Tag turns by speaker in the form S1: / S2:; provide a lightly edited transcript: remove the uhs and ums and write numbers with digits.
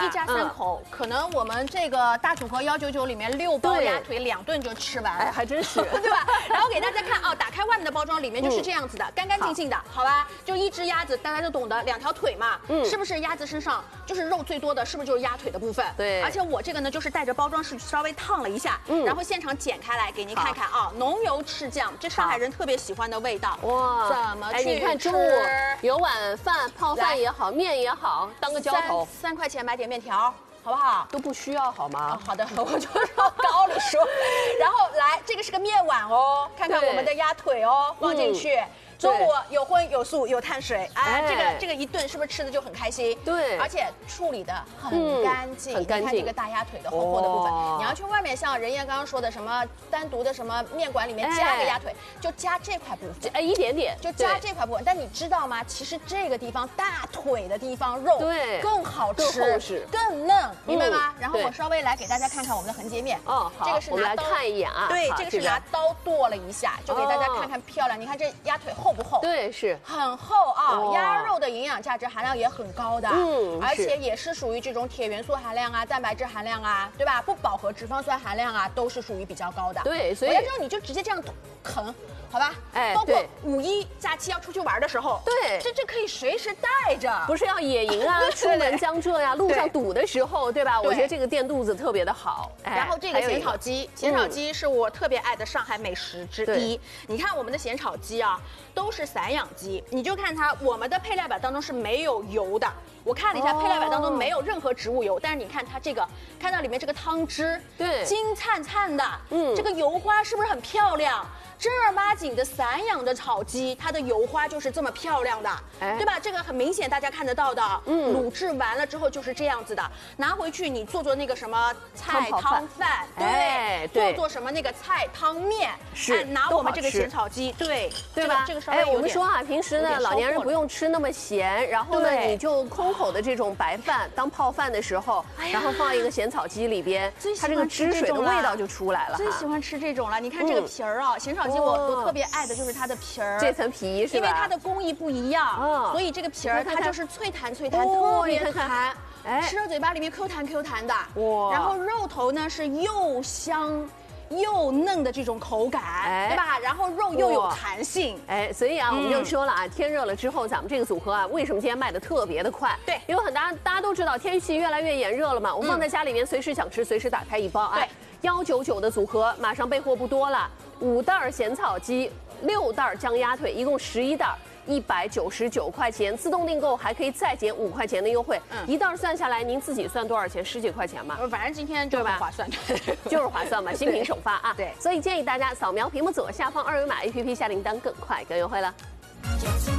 S1: 家3口，可能我们这个大组合199里面6包鸭腿2顿就吃完，
S2: 哎，还真是，
S1: 对吧？然后给大家看啊，打开外面的包装，里面就是这样子的，干干净净的，好吧？就一只鸭子，大家都懂得，2条腿嘛，是不是鸭子身上就是肉最多的，是不是就是鸭腿的部分？
S2: 对。
S1: 而且我这个呢，就是带着包装是稍微烫了一下，然后现场剪开来给您看看啊，浓油赤酱，这上海人特别喜欢的味道。哇，怎么去吃？
S2: 你看中午有碗饭、泡饭也好，面也好，当个浇头
S1: ，3块钱买点面条。好不好？
S2: 都不需要好吗？
S1: 好的，我就往高里说。然后来，这个是个面碗哦，看看我们的鸭腿哦，放进去。中午有荤有素有碳水，哎，这个一顿是不是吃的就很开心？
S2: 对，
S1: 而且处理的很干净，
S2: 很干净。
S1: 你看这个大鸭腿的厚厚的部分，你要去外面像任烨刚刚说的什么单独的什么面馆里面加个鸭腿，就加这块部分，
S2: 哎，一点点，
S1: 就加这块部分。但你知道吗？其实这个地方大腿的地方肉更好吃，
S2: 更厚实，
S1: 更嫩，明白吗？然后我稍微来给大家看看我们的横截面，
S2: 哦，好，
S1: 这个是拿刀
S2: 看一眼啊，
S1: 对，这个是拿刀剁了一下，就给大家看看漂亮。你看这鸭腿厚不厚？
S2: 对，是
S1: 很厚啊，鸭肉的营养价值含量也很高的，而且也是属于这种铁元素含量啊、蛋白质含量啊，对吧？不饱和脂肪酸含量啊，都是属于比较高的。
S2: 对，所以
S1: 回来之后你就直接这样啃。好吧，哎，包括5一假期要出去玩的时候，
S2: 对，
S1: 这可以随时带着，
S2: 不是要野营啊，出门江浙呀，路上堵的时候，对吧？我觉得这个垫肚子特别的好。
S1: 然后这个咸炒鸡，咸炒鸡是我特别爱的上海美食之一。你看我们的咸炒鸡啊，都是散养鸡，你就看它，我们的配料表当中是没有油的。我看了一下配料表当中没有任何植物油，但是你看它这个，看到里面这个汤汁，
S2: 对，
S1: 金灿灿的，这个油花是不是很漂亮？正儿八经的散养的炒鸡，它的油花就是这么漂亮的，对吧？这个很明显大家看得到的，卤制完了之后就是这样子的，拿回去你做那个什么菜汤饭，对，做什么那个菜汤面，
S2: 是
S1: 拿我们这个咸炒鸡，对吧？这个稍微
S2: 我们说啊，平时呢老年人不用吃那么咸，然后呢你就空口的这种白饭当泡饭的时候，然后放一个咸炒鸡里边，它这个汁水的味道就出来了。
S1: 最喜欢吃这种了，你看这个皮儿啊，咸炒。我特别爱的就是它的皮儿，
S2: 这层皮是吧？
S1: 因为它的工艺不一样，所以这个皮儿它就是脆弹脆弹，特别弹，吃到嘴巴里面 Q 弹 Q 弹的。哇！然后肉头呢是又香又嫩的这种口感，对吧？然后肉又有弹性，
S2: 哎，所以啊，我们就说了啊，天热了之后，咱们这个组合啊，为什么今天卖的特别的快？
S1: 对，
S2: 因为大家都知道天气越来越炎热了嘛，我放在家里面随时想吃，随时打开一包，哎，199的组合马上备货不多了。5袋咸炒鸡，6袋姜鸭腿，一共11袋，199块钱，自动订购还可以再减5块钱的优惠。一袋算下来，您自己算多少钱？10几块钱嘛。
S1: 反正今天就是划算，
S2: 就是划算嘛，新品首发啊。
S1: 对，
S2: 所以建议大家扫描屏幕左下方2维码 APP 下订单更快更优惠了。